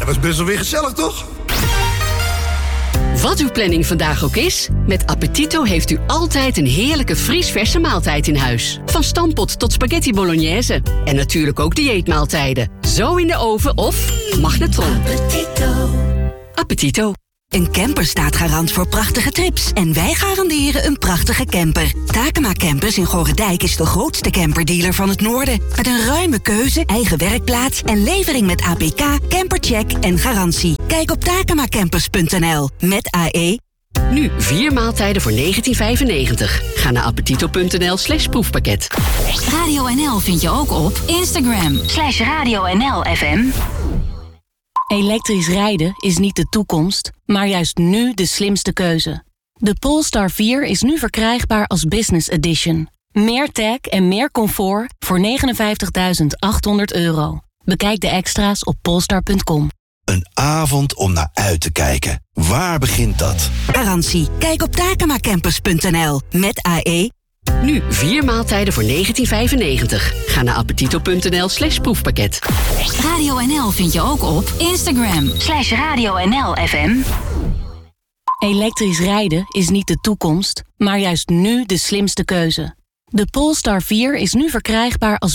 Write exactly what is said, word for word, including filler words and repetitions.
dat is best wel weer gezellig, toch? Wat uw planning vandaag ook is, met Appetito heeft u altijd een heerlijke vriesverse maaltijd in huis. Van stampot tot spaghetti bolognese. En natuurlijk ook dieetmaaltijden. Zo in de oven of magnetron. Appetito. Appetito. Een camper staat garant voor prachtige trips. En wij garanderen een prachtige camper. Takema Campers in Gorredijk is de grootste camperdealer van het noorden. Met een ruime keuze, eigen werkplaats en levering met A P K, campercheck en garantie. Kijk op takemacampers punt n l met A E. Nu vier maaltijden voor negentien vijfennegentig. Ga naar appetito.nl slash proefpakket. Radio N L vind je ook op Instagram slash Radio N L F M. Elektrisch rijden is niet de toekomst, maar juist nu de slimste keuze. De Polestar vier is nu verkrijgbaar als Business Edition. Meer tech en meer comfort voor negenenvijftigduizend achthonderd euro. Bekijk de extra's op polestar punt com. Een avond om naar uit te kijken. Waar begint dat? Garantie. Kijk op takemacampers punt n l met A E. Nu vier maaltijden voor negentien vijfennegentig. Ga naar appetito.nl slash proefpakket. Radio N L vind je ook op Instagram slash Radio N L F M. Elektrisch rijden is niet de toekomst, maar juist nu de slimste keuze. De Polestar vier is nu verkrijgbaar als